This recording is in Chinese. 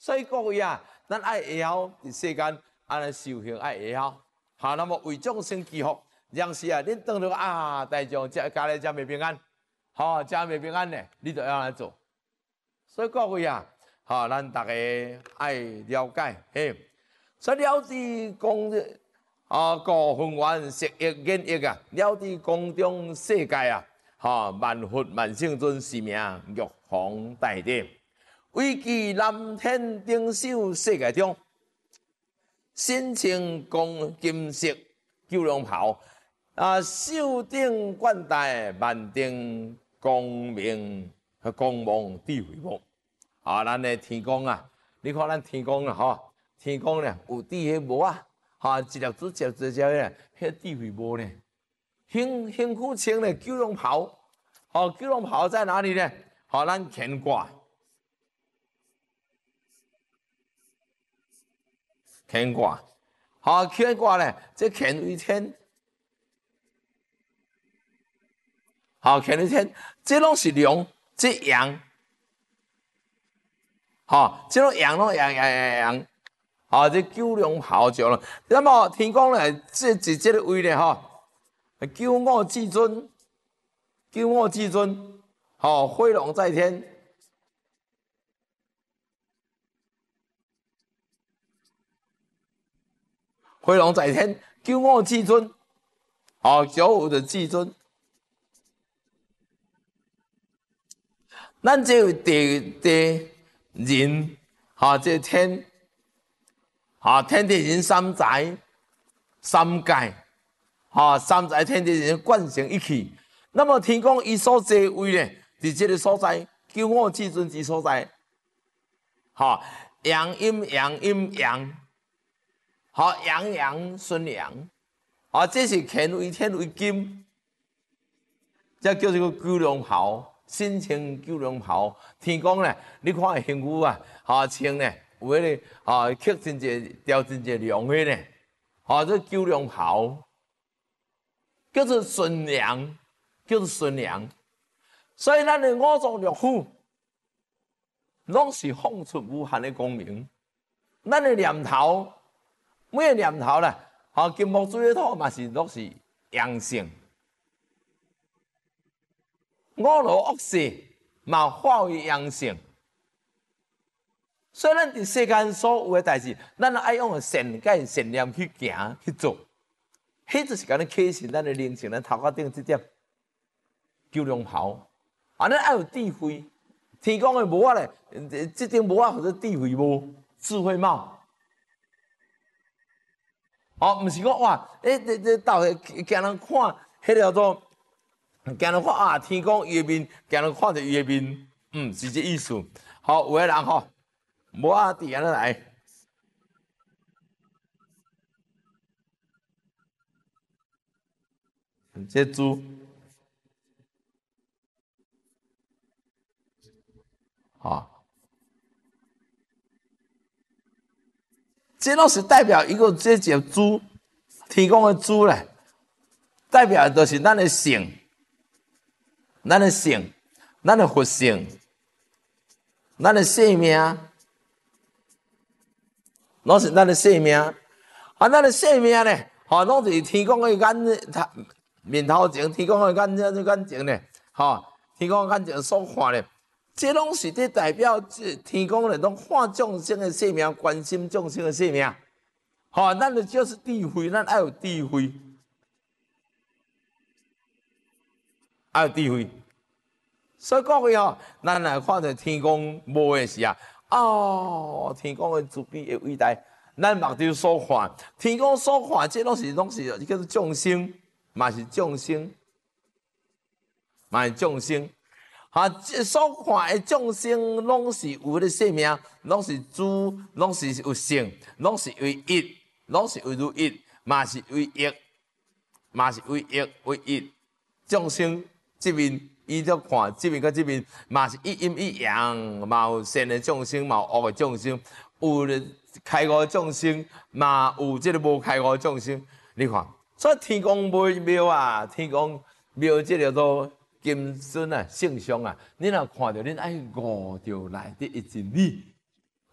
所以各位啊，咱爱会晓伫世间安尼修行爱会晓，好，那么为众生祈福，让是啊，恁当着啊，大众家里才袂平安，好，才袂平安呢，你就要来做。所以各位啊，好，咱大家爱了解，嘿，所以了知公啊，故分缘色益眼益啊，了知宫中世界啊，哈，万佛万圣尊是名玉皇大帝，位居南天顶首世界中，身穿光金色九龙袍，啊，手顶冠戴万顶光明光芒智慧木，啊，咱的天公啊，你看咱天公啊，吼，天公咧有智慧木啊。哈，一粒珠接着接咧，迄智慧无呢？辛苦穿咧九龙袍，哦，九龙袍在哪里呢？好，咱乾卦，乾卦，好，乾卦咧，这乾为天，好，乾为天，这拢是龙，这阳，好，这种阳拢阳。啊，这九龙袍着了。那么天公咧，这个位咧，吼，九五至尊，九五至尊，吼，飞龙在天，飞龙在天，九五至尊，哦，95的至尊。咱这位地人，哈，这天。啊，天地人三才三界，啊，三才天地人贯成一气。那么天公伊所在位咧，伫这个所在95至尊之所在，哈，阳阴阳阴阳，好阳阳顺阳，啊，这是乾为天为金，这叫做九龙袍，身穿九龙袍。天公咧，你看幸福啊，啊，穿咧。有迄个啊，刻真侪雕真侪龙迄呢，啊，这九龙袍叫做顺阳，叫做顺阳。所以咱的五脏六腑拢是放出无限的光明。咱的念头，每个念头啦，啊，金木水火土嘛是拢是阳性。五罗恶世嘛化为阳性。所以咱伫世间所有的代志，咱爱用善解善念去行去做，迄就是甲咱启示咱的灵性。咱头壳顶这点九龙袍，啊，咱爱有智慧。天公的帽仔咧，这顶帽仔或者智慧帽、智慧帽。哦，毋是讲哇，这到下惊人看，迄叫做惊人看啊！天公伊的面，惊人看着伊的面，是这意思。好，有个人吼。无啊，伫安尼来，这猪，好，这拢是代表一个这只猪，天公的猪咧，代表就是咱的性，咱的性，咱的佛性，咱的生命。拢是咱的生命，啊，咱的生命咧，吼，拢是天公的眼面头前，天公的眼前咧，吼，天公的眼前所看咧，这拢是伫代表天公咧，拢看众生的生命，关心众生的生命，吼，咱就是智慧，咱爱有智慧，爱有智慧。所以各位吼，咱来看到天公无的时啊。哦，天公的慈悲的伟大，咱目睭所看，天公所看，这拢是叫做众生，嘛是众生，嘛是众生。啊，这所看的众生，拢是有迄个生命，拢是主，拢是有性，拢是为一，拢是为如一，嘛是为一，嘛是为一为一。众生这面。伊就看这面甲这面，嘛是一阴一阳，嘛有善的众生，嘛有恶的众生，有开悟的众生，嘛有这个无开悟的众生。你看，所以天公庙啊，天公庙这个做金孙啊，圣像啊，你若看到，恁爱悟着内底的真理。